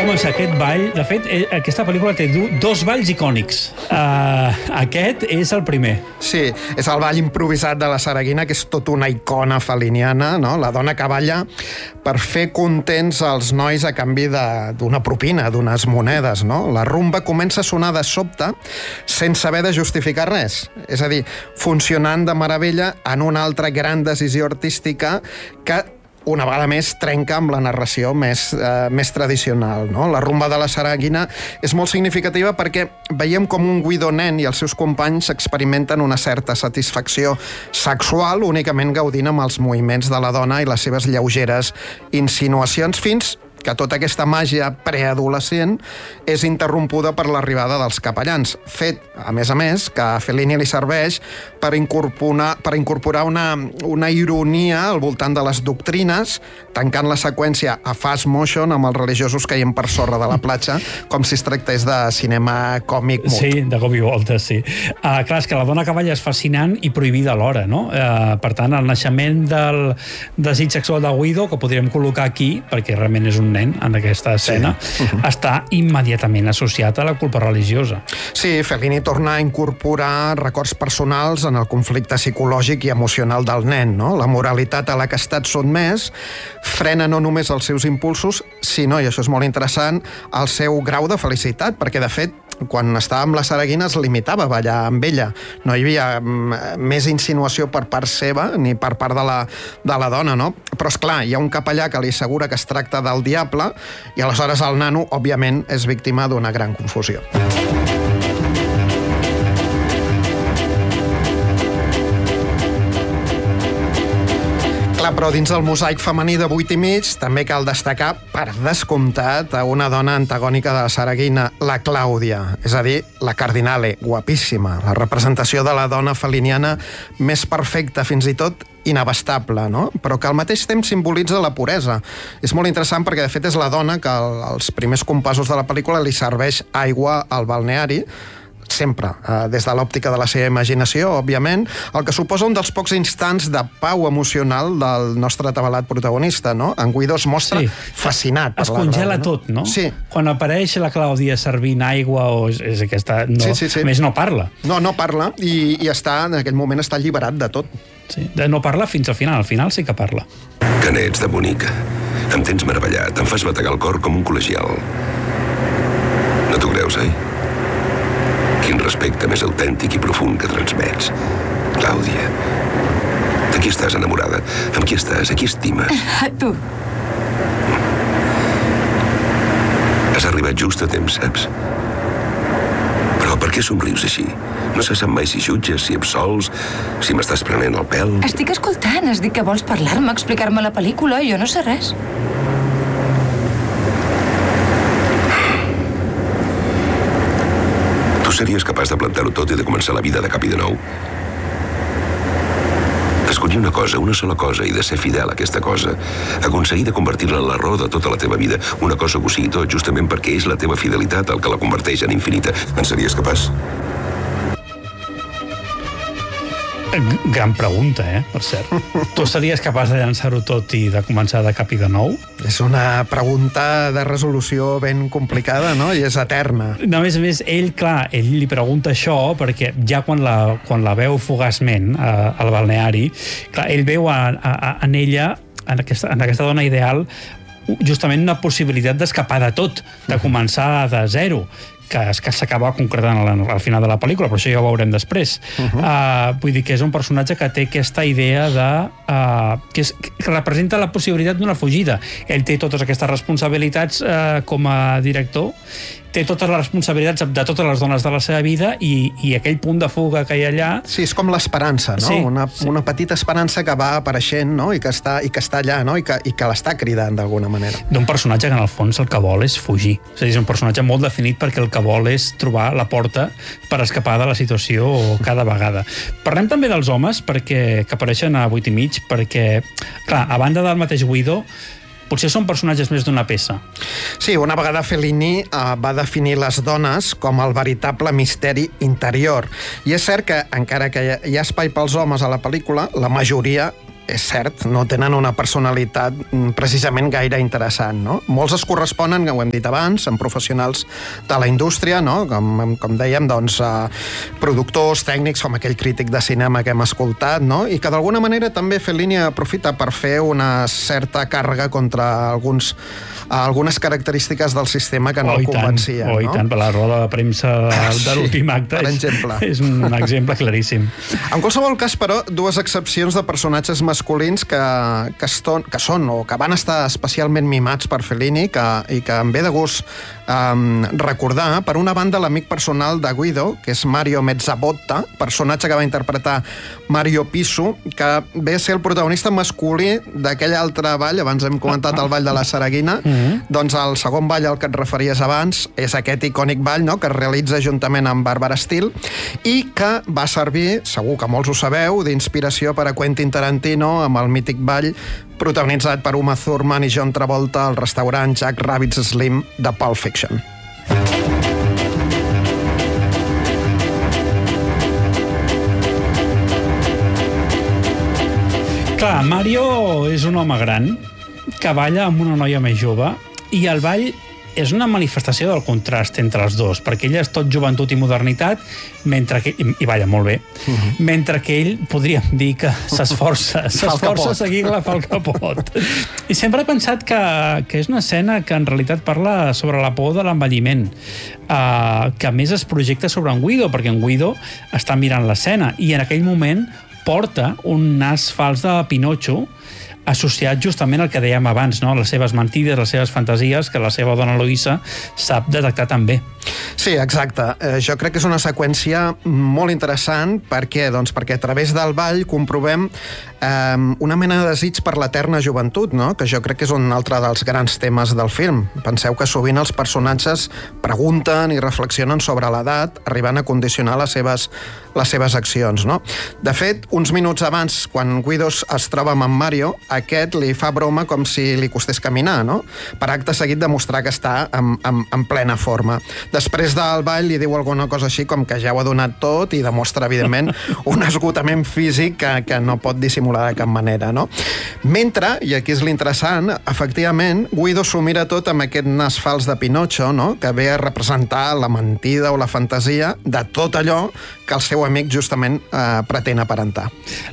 Home, aquest ball... De fet, aquesta pel·lícula té dos balls icònics. Aquest és el primer. Sí, és el ball improvisat de la Saraguina, que és tot una icona feliniana, no? La dona que balla per fer contents els nois a canvi d'una propina, d'unes monedes, no? La rumba comença a sonar de sobte sense haver de justificar res. És a dir, funcionant de meravella en una altra gran decisió artística que una vegada més trenca amb la narració més tradicional, no? La rumba de la Saraguina és molt significativa perquè veiem com un Guido nen i els seus companys experimenten una certa satisfacció sexual únicament gaudint amb els moviments de la dona i les seves lleugeres insinuacions, fins que tota aquesta màgia preadolescent és interrompuda per l'arribada dels capellans, fet, a més, que a Fellini li serveix per incorporar una ironia al voltant de les doctrines, tancant la seqüència a fast motion amb els religiosos caient per sorra de la platja, com si es tractés de cinema còmic mut. Sí, de cop i volta, sí. Clar, és que la dona que balla és fascinant i prohibida alhora, no? Per tant, el naixement del desig sexual de Guido, que podríem col·locar aquí, perquè realment és un nen en aquesta escena, sí. Està immediatament associat a la culpa religiosa. Sí, Fellini torna a incorporar records personals en el conflicte psicològic i emocional del nen, no? La moralitat a la que ha estat sotmès frena no només els seus impulsos, sinó, i això és molt interessant, el seu grau de felicitat, perquè, de fet, quan estava amb la Saraguina es limitava a ballar amb ella. No hi havia més insinuació per part seva ni per part de la dona, no? Però, esclar, hi ha un capellà que li assegura que es tracta del diable i aleshores el nano, òbviament, és víctima d'una gran confusió. Clar, però dins del mosaic femení de 8 i mig també cal destacar, per descomptat, a una dona antagònica de la Saraguina, la Clàudia, és a dir, la Cardinale, guapíssima, la representació de la dona feliniana més perfecta, fins i tot inabastable, no? Però que al mateix temps simbolitza la puresa. És molt interessant perquè, de fet, és la dona que als primers compassos de la pel·lícula li serveix aigua al balneari, sempre, des de l'òptica de la seva imaginació, òbviament, el que suposa un dels pocs instants de pau emocional del nostre atabalat protagonista, no? En Guido es mostra fascinat per la dona. Es congela tot, no? Sí. Quan apareix la Clàudia servint aigua, és aquesta... No, sí. A més, no parla. No parla i està, en aquell moment està alliberat de tot. Sí, no parla fins al final sí que parla. Que n'ets de bonica. Em tens meravellat, em fas bategar el cor com un col·legial. No t'ho creus, Quin respecte més autèntic i profund que transmets. Clàudia, de qui estàs enamorada? Amb qui estàs? A qui estimes? A tu. Has arribat just a temps, saps? Però per què somrius així? No se sap mai si jutges, si absols, si m'estàs prenent el pèl. Estic escoltant, has dit que vols parlar-me, explicar-me la pel·lícula, jo no sé res. Series capaç de plantar-ho tot i de començar la vida de cap i de nou? Escollir una cosa, una sola cosa, i de ser fidel a aquesta cosa. Aconseguir de convertir-la en la raó de tota la teva vida. Una cosa que ho sigui tot, justament perquè és la teva fidelitat el que la converteix en infinita. En series capaç? Gran pregunta, per cert. Tu series capaç de llançar-ho tot i de començar de cap i de nou? És una pregunta de resolució ben complicada, no? I és eterna. A més, ell li pregunta això perquè ja quan la veu fugaçment al balneari, clar, ell veu en ella, en aquesta dona ideal, justament una possibilitat d'escapar de tot, de començar de zero, que s'acaba concretant al final de la pel·lícula, però això ja ho veurem després. Vull dir que és un personatge que té aquesta idea que representa la possibilitat d'una fugida. Ell té totes aquestes responsabilitats com a director, té totes les responsabilitats de totes les dones de la seva vida i aquell punt de fuga que hi ha allà... Sí, és com l'esperança, no? Sí. Una petita esperança que va apareixent, no? I que està allà, no? I que l'està cridant d'alguna manera. D'un personatge que en el fons el que vol és fugir. És a dir, és un personatge molt definit perquè el que vol és trobar la porta per escapar de la situació cada vegada. Parlem també dels homes que apareixen a 8 i mig perquè, clar, a banda del mateix Guido, potser són personatges més d'una peça. Sí, una vegada Fellini va definir les dones com el veritable misteri interior. I és cert que, encara que hi ha espai pels homes a la pel·lícula, la majoria és cert, no tenen una personalitat precisament gaire interessant, no? Molts es corresponen, ho hem dit abans, amb professionals de la indústria, no? Com dèiem, doncs, productors, tècnics, com aquell crític de cinema que hem escoltat, no? I que d'alguna manera també Fellini aprofita per fer una certa càrrega contra algunes característiques del sistema que no el convencien. I tant, per la roda de premsa de l'últim acte per exemple. És un exemple claríssim. En qualsevol cas, però, dues excepcions de personatges masculins que són o que van estar especialment mimats per Fellini i que em ve de gust recordar. Per una banda, l'amic personal de Guido, que és Mario Mezzabotta, personatge que va interpretar Mario Piso, que ve a ser el protagonista masculí d'aquell altre ball, abans hem comentat el ball de la Saraguina, doncs el segon ball al que et referies abans és aquest icònic ball, no?, que es realitza juntament amb Barbara Steele i que va servir, segur que molts ho sabeu, d'inspiració per a Quentin Tarantino amb el mític ball protagonitzat per Uma Thurman i John Travolta al restaurant Jack Rabbit's Slim de Pulp Fiction. Clar, Mario és un home gran que balla amb una noia més jove i el ball és una manifestació del contrast entre els dos, perquè ell és tot joventut i modernitat, i balla molt bé, mentre que ell, podríem dir que s'esforça a seguir agafar el que pot. I sempre he pensat que és una escena que en realitat parla sobre la por de l'envelliment, que a més es projecta sobre en Guido, perquè en Guido està mirant l'escena, i en aquell moment porta un nas fals de Pinotxo, associat justament al que dèiem abans, no? Les seves mentides, les seves fantasies, que la seva dona Luisa sap detectar també. Sí, exacte. Jo crec que és una seqüència molt interessant. Per què? Doncs perquè a través del ball comprovem una mena de desig per l'eterna joventut, no? Que jo crec que és un altre dels grans temes del film. Penseu que sovint els personatges pregunten i reflexionen sobre l'edat, arribant a condicionar les seves accions, no? De fet, uns minuts abans, quan Guido es troba amb en Mario, aquest li fa broma com si li costés caminar, no? Per acte seguit de mostrar que està en plena forma. Després del ball li diu alguna cosa així com que ja ho ha donat tot i demostra, evidentment, un esgotament físic que no pot dissimular de cap manera, no? Mentre, i aquí és l'interessant, efectivament, Guido s'ho mira tot amb aquest nas fals de Pinotxo, no?, que ve a representar la mentida o la fantasia de tot allò que el seu amic justament pretén aparentar.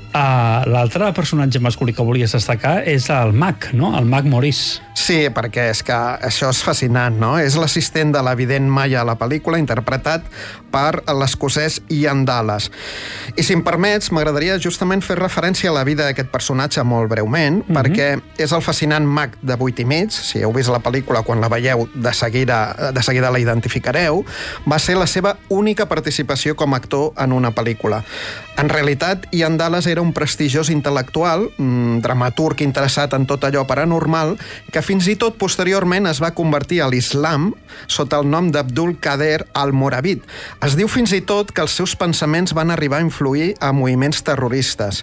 L'altre personatge masculí que volies destacar és el mag, no? El mag Maurice. Sí, perquè és que això és fascinant, no? És l'assistent de l'evident Maya a la pel·lícula, interpretat per l'escocès Ian Dallas. I si em permets, m'agradaria justament fer referència a la vida d'aquest personatge molt breument, perquè és el fascinant mag de 8 i mig, si heu vist la pel·lícula, quan la veieu, de seguida la identificareu, va ser la seva única participació com a actor en una pel·lícula. En realitat, Ian Dallas era un prestigiós intel·lectual, dramaturg interessat en tot allò paranormal, que fins i tot posteriorment es va convertir a l'islam sota el nom d'Abdul Qadir al-Moravid. Es diu fins i tot que els seus pensaments van arribar a influir a moviments terroristes.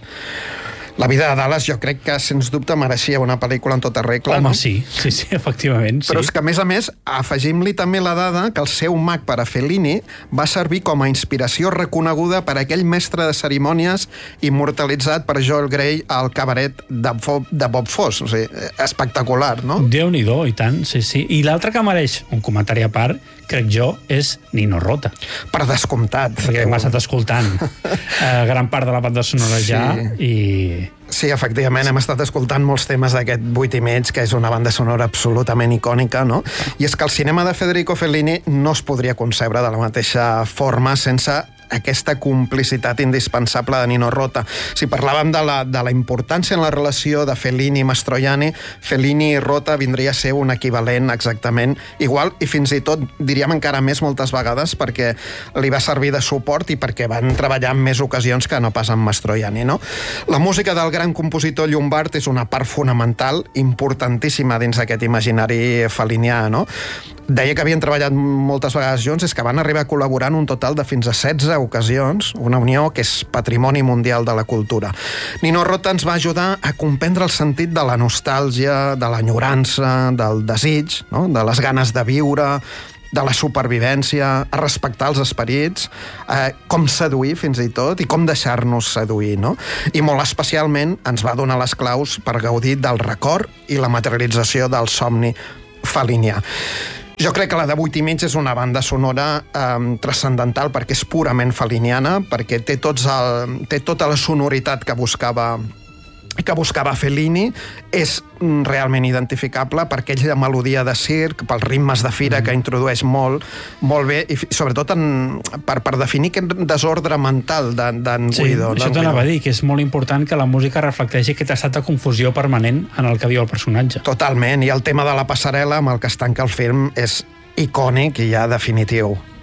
La vida de Dallas jo crec que, sens dubte, mereixia una pel·lícula en tota regla. Home, no? sí, efectivament. Però és que, a més, afegim-li també la dada que el seu mag per a Fellini va servir com a inspiració reconeguda per aquell mestre de cerimònies immortalitzat per Joel Grey al cabaret de Bob Fosse. O sigui, espectacular, no? Déu-n'hi-do, i tant, sí. I l'altre que mereix un comentari a part, crec jo, és Nino Rota. Per descomptat. Perquè hem estat escoltant gran part de la banda sonora ja i... Sí, efectivament, hem estat escoltant molts temes d'aquest 8 i mig, que és una banda sonora absolutament icònica, no? I és que el cinema de Federico Fellini no es podria concebre de la mateixa forma sense aquesta complicitat indispensable de Nino Rota. Si parlàvem de la importància en la relació de Fellini i Mastroianni, Fellini i Rota vindria a ser un equivalent exactament igual i fins i tot diríem encara més moltes vegades perquè li va servir de suport i perquè van treballar en més ocasions que no pas amb Mastroianni, no? La música del gran compositor Llombart és una part fonamental, importantíssima dins d'aquest imaginari fellinià, no? Deia que havien treballat moltes vegades junts, és que van arribar a col·laborar en un total de fins a 16 ocasions, una unió que és patrimoni mundial de la cultura. Nino Rota ens va ajudar a comprendre el sentit de la nostàlgia, de l'enyorança, del desig, no?, de les ganes de viure, de la supervivència, a respectar els esperits, com seduir fins i tot, i com deixar-nos seduir, no? I molt especialment ens va donar les claus per gaudir del record i la materialització del somni felinià. Jo crec que la de 8 i mig és una banda sonora transcendental perquè és purament feliniana, perquè té tota la sonoritat que buscava Fellini, és realment identificable per aquella melodia de circ, pels ritmes de fira que introdueix molt bé, i sobretot per definir aquest desordre mental d'en Guido. Això t'anava a dir, que és molt important que la música reflecteixi aquest estat de confusió permanent en el que viu el personatge. Totalment, i el tema de la passarel·la amb el que es tanca el film és icònic i ja definitiu.